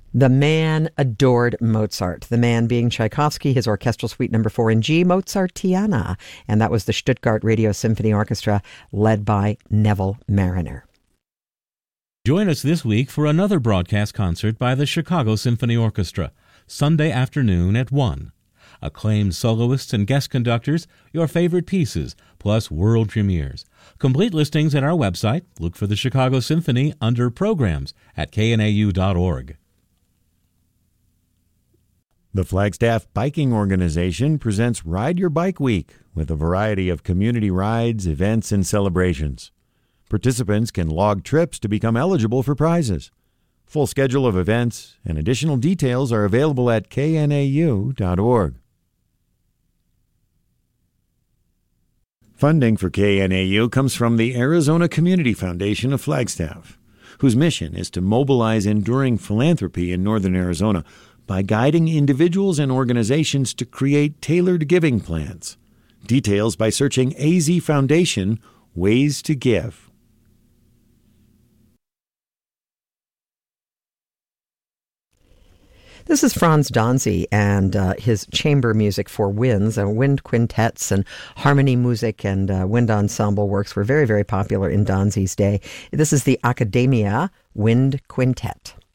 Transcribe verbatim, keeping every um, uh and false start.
The man adored Mozart, the man being Tchaikovsky, his orchestral suite number four in G, Mozartiana, and that was the Stuttgart Radio Symphony Orchestra led by Neville Marriner. Join us this week for another broadcast concert by the Chicago Symphony Orchestra, Sunday afternoon at one. Acclaimed soloists and guest conductors, your favorite pieces, plus world premieres. Complete listings at our website. Look for the Chicago Symphony under Programs at k n a u dot org. The Flagstaff Biking Organization presents Ride Your Bike Week with a variety of community rides, events, and celebrations. Participants can log trips to become eligible for prizes. Full schedule of events and additional details are available at k n a u dot org. Funding for K N A U comes from the Arizona Community Foundation of Flagstaff, whose mission is to mobilize enduring philanthropy in northern Arizona by guiding individuals and organizations to create tailored giving plans. Details by searching A Z Foundation Ways to Give. This is Franz Danzi and uh, his chamber music for winds, uh, wind quintets and harmony music and uh, wind ensemble works were very, very popular in Danzi's day. This is the Academia Wind Quintet.